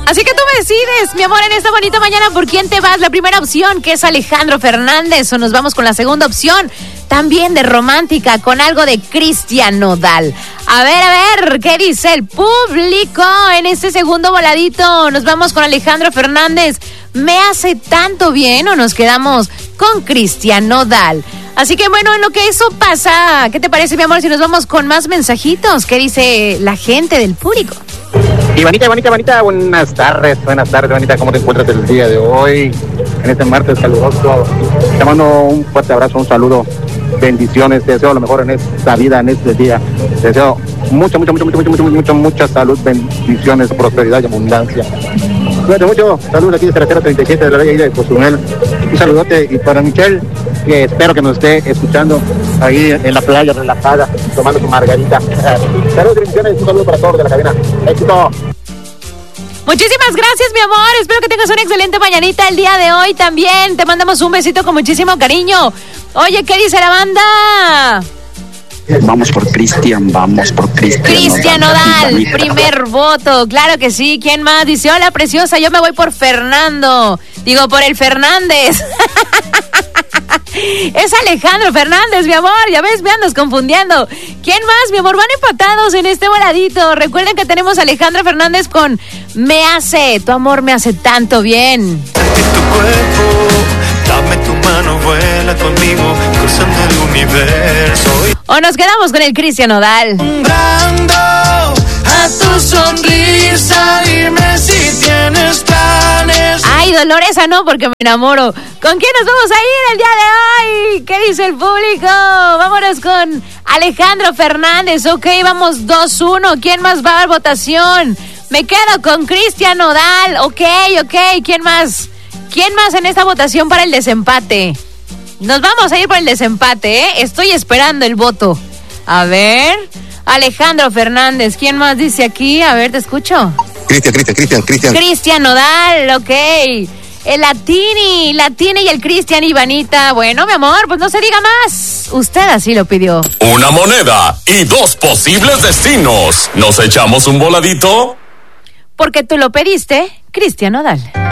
Así que tú me decides, mi amor, en esta bonita mañana, ¿por quién te vas? La primera opción, que es Alejandro Fernández, o nos vamos con la segunda opción, también de romántica, con algo de Cristian Nodal. A ver, ¿qué dice el público en este segundo voladito? Nos vamos con Alejandro Fernández, ¿me hace tanto bien? O nos quedamos con Cristian Nodal. Así que bueno, en lo que eso pasa, ¿qué te parece, mi amor, si nos vamos con más mensajitos? ¿Qué dice la gente del público? Ivanita, buenas tardes, Ivanita, ¿cómo te encuentras el día de hoy? En este martes caluroso, te mando un fuerte abrazo, un saludo, bendiciones, te deseo lo mejor en esta vida, en este día, te deseo mucha salud, bendiciones, prosperidad y abundancia. Cuídate mucho, saludos aquí desde la 037 de la Bella Isla de Cozumel, un saludote, y para Michelle, que espero que nos esté escuchando ahí en la playa relajada, tomando su margarita. Saludos, bendiciones, un saludo para todos de la cabina. Éxito. Muchísimas gracias, mi amor. Espero que tengas una excelente mañanita el día de hoy también. Te mandamos un besito con muchísimo cariño. Oye, ¿qué dice la banda? Vamos por Cristian Nodal, primer voto, claro que sí. ¿Quién más? Dice, hola, preciosa, yo me voy por Fernando. Digo, por el Fernández. Es Alejandro Fernández, mi amor, ya ves, me andas confundiendo. ¿Quién más, mi amor? Van empatados en este voladito. Recuerden que tenemos a Alejandro Fernández con tu amor me hace tanto bien. Tu cuerpo, dame tu mano, vuela conmigo, cruzando el universo. O nos quedamos con el Cristian Nodal. Brando a tu sonrisa, dime si tienes planes. Ay, Dolores, no, porque me enamoro. ¿Con quién nos vamos a ir el día de hoy? ¿Qué dice el público? Vámonos con Alejandro Fernández. Ok, vamos 2-1. ¿Quién más va a dar votación? Me quedo con Cristian Nodal. Ok. ¿Quién más? ¿Quién más en esta votación para el desempate? Nos vamos a ir por el desempate, ¿eh? Estoy esperando el voto. A ver, Alejandro Fernández. ¿Quién más dice aquí? A ver, te escucho. Cristian Nodal, ok. El Latini y el Cristian, Ivanita. Bueno, mi amor, pues no se diga más. Usted así lo pidió. Una moneda y 2 posibles destinos. ¿Nos echamos un voladito? Porque tú lo pediste, Cristian Nodal.